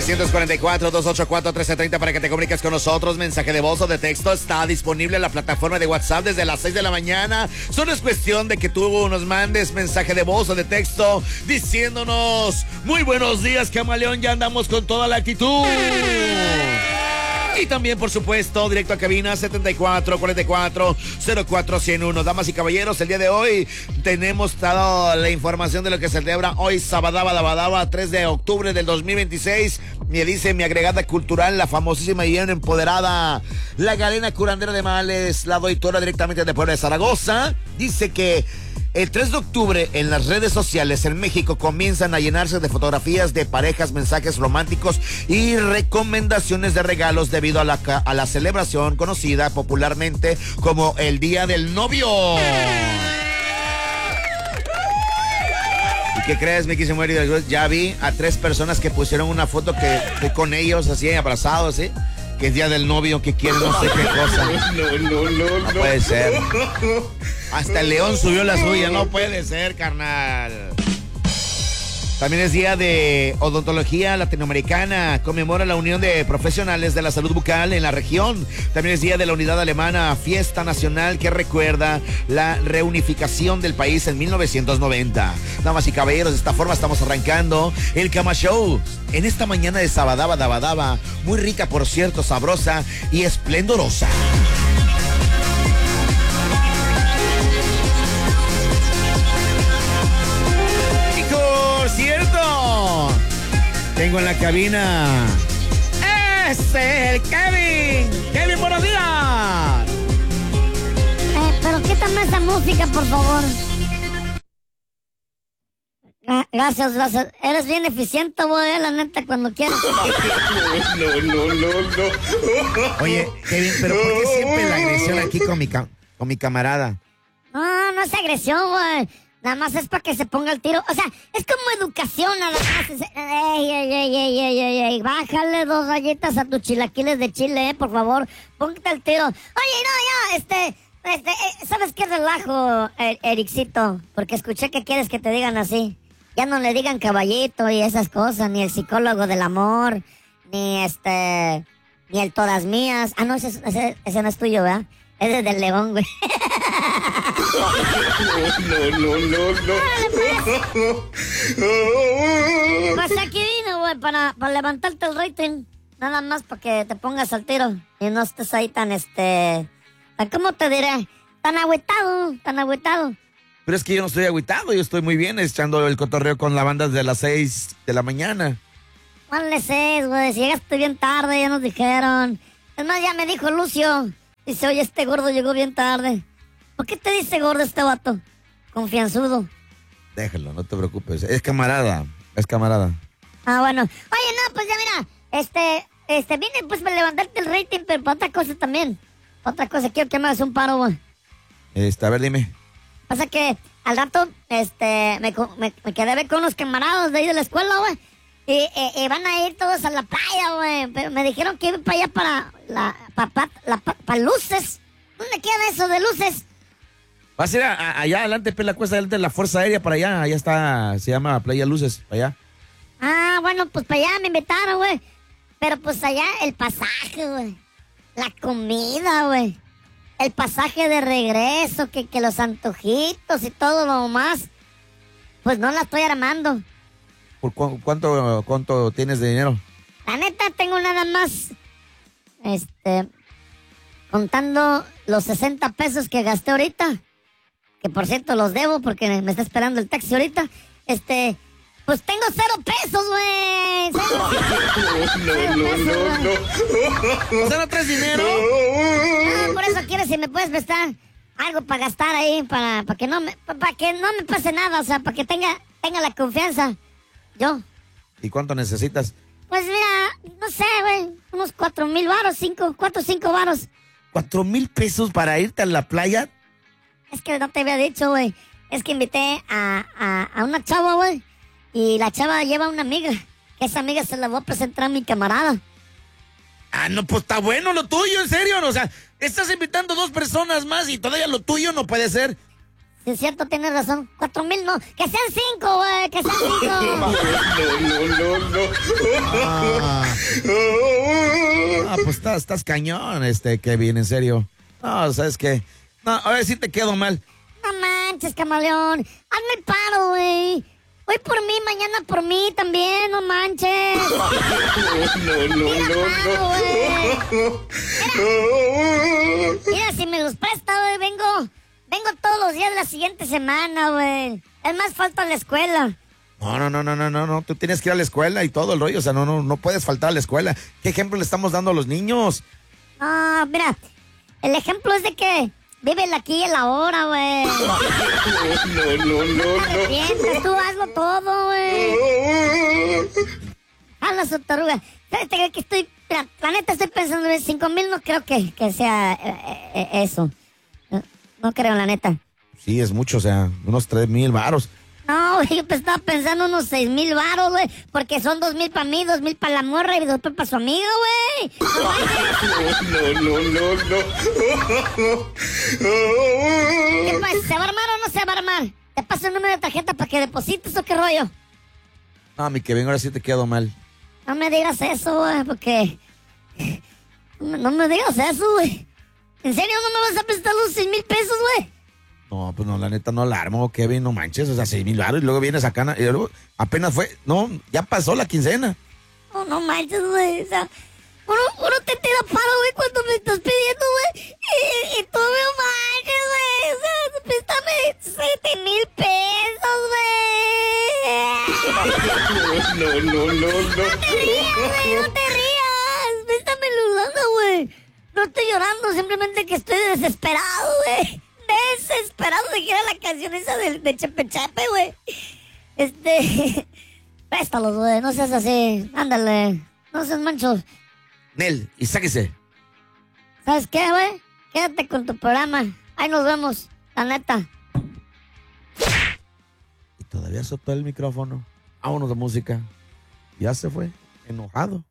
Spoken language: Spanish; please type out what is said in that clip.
344-284-1330 para que te comuniques con nosotros. Mensaje de voz o de texto está disponible en la plataforma de WhatsApp desde las 6 de la mañana. Solo es cuestión de que tú nos mandes mensaje de voz o de texto diciéndonos: muy buenos días, Camaleón, ya andamos con toda la actitud. Y también, por supuesto, directo a cabina 7444-0401. Damas y caballeros, el día de hoy tenemos toda la información de lo que se celebra hoy, Sabadaba, 3 de octubre del 2026. Me dice mi agregada cultural, la famosísima y bien empoderada, la Galena Curandera de Males, la doctora directamente de Puebla de Zaragoza. Dice que el 3 de octubre en las redes sociales en México comienzan a llenarse de fotografías de parejas, mensajes románticos y recomendaciones de regalos debido a la celebración conocida popularmente como el Día del Novio. ¿Y qué crees, Miki Samuel? Ya vi a 3 personas que pusieron una foto que con ellos así abrazados, ¿sí? Que es Día del Novio, que quieren no sé qué cosa. No puede ser. Hasta el León subió la suya, no puede ser, carnal. También es Día de Odontología Latinoamericana. Conmemora la unión de profesionales de la salud bucal en la región. También es Día de la Unidad Alemana, fiesta nacional que recuerda la reunificación del país en 1990. Damas y caballeros, de esta forma estamos arrancando el Cama Show en esta mañana de Sabadaba, muy rica, por cierto, sabrosa y esplendorosa. Cierto, tengo en la cabina es el Kevin, buenos días. Pero quítame esa música, por favor. Gracias. Eres bien eficiente, güey, la neta, cuando quieras. No. Oye, Kevin, pero ¿por qué siempre la agresión aquí con mi camarada? No es agresión, güey. Nada más es para que se ponga el tiro. O sea, es como educación, nada más. Ey, bájale 2 rayitas a tus chilaquiles de chile, por favor. Póngate el tiro. Oye, no, ya, ¿sabes qué relajo, Ericito? Porque escuché que quieres que te digan así. Ya no le digan caballito y esas cosas, ni el psicólogo del amor, ni el todas mías. Ah, no, ese no es tuyo, ¿verdad? Ese es del León, güey. No. Pues aquí vino, güey, para levantarte el rating. Nada más para que te pongas al tiro y no estés ahí tan, ¿cómo te diré? Tan agüitado. Pero es que yo no estoy agüitado, yo estoy muy bien echando el cotorreo con la banda desde las 6 de la mañana. ¿Cuál le 6, güey? Si llegaste bien tarde, ya nos dijeron. Es más, ya me dijo Lucio. Dice, oye, este gordo llegó bien tarde. ¿Por qué te dice gordo este vato? Confianzudo. Déjalo, no te preocupes. Es camarada. Ah, bueno. Oye, no, pues ya mira. Vine pues para levantarte el rating, pero para otra cosa también. Otra cosa, quiero que me hagas un paro, güey. A ver, dime. Pasa que al rato, me quedé con unos camaradas de ahí de la escuela, güey. Y van a ir todos a la playa, güey. Pero me dijeron que iban para allá para Luces. ¿Dónde queda eso de Luces? Vas a ir allá adelante, la cuesta adelante de la Fuerza Aérea, para allá. Allá está, se llama Playa Luces, para allá. Ah, bueno, pues para allá me invitaron, güey. Pero pues allá el pasaje, güey. La comida, güey. El pasaje de regreso, que los antojitos y todo lo más. Pues no la estoy armando. ¿Por cuánto tienes de dinero? La neta, tengo nada más, contando los 60 pesos que gasté ahorita, que por cierto los debo porque me está esperando el taxi ahorita, pues tengo 0 pesos, güey. No. ¿O sea, no traes dinero? Ah, por eso quieres, si me puedes prestar algo para gastar ahí, para que no me pase nada, o sea, para que tenga la confianza. Yo. ¿Y cuánto necesitas? Pues mira, no sé, güey, unos 4,000 varos, 5 varos. ¿4,000 pesos para irte a la playa? Es que no te había dicho, güey. Es que invité a una chava, güey. Y la chava lleva una amiga. Que esa amiga se la voy a presentar a mi camarada. Ah, no, pues está bueno lo tuyo, en serio. O sea, estás invitando 2 personas más y todavía lo tuyo no puede ser. Sí, es cierto, tienes razón. 4,000 no. Que sean 5, güey. Que sean 5. Pues estás cañón, Kevin, en serio. No, ¿sabes qué? No, ahora sí te quedo mal. No manches, camaleón. Hazme el paro, güey. Hoy por mí, mañana por mí también, no manches. Mira, si me los presta, güey, vengo todos los días de la siguiente semana, güey. Es más, falta a la escuela. No, tú tienes que ir a la escuela y todo el rollo, o sea, no puedes faltar a la escuela. ¿Qué ejemplo le estamos dando a los niños? Ah, mira, el ejemplo es de que vive el aquí y el ahora, güey. No te arrepientes, tú hazlo todo, güey. Hazla su taruga. Fíjate que mira, la neta estoy pensando en 5,000, no creo que sea eso. No creo, la neta. Sí, es mucho, o sea, unos 3,000 varos. No, güey, yo estaba pensando unos 6,000 varos, güey, porque son 2,000 para mí, 2,000 para la morra y 2,000 para su amigo, güey. ¿Qué pasa? ¿Se va a armar o no se va a armar? ¿Te paso el número de tarjeta para que deposites o qué rollo? No, mi Kevin, ahora sí te quedo mal. No me digas eso, güey, porque... No me digas eso, güey. ¿En serio no me vas a prestar los 6,000 pesos, güey? No, pues no, la neta no la armo, Kevin, no manches, o sea, 6,000 varos y luego vienes acá, y luego apenas fue, no, ya pasó la quincena. No manches, güey, o sea, uno te tira paro, güey, cuando me estás pidiendo, güey, y tú me manches, güey, o sea, préstame 7,000 pesos, güey. No te rías, préstame lana, güey. No estoy llorando, simplemente que estoy desesperado, güey. Desesperado de que era la canción esa de Chepe Chepe, güey. Préstalos, güey, no seas así. Ándale, no seas mancho. Nel, y sáquese. ¿Sabes qué, güey? Quédate con tu programa. Ahí nos vemos, la neta. Y todavía soltó el micrófono. Vámonos de música. Ya se fue, enojado.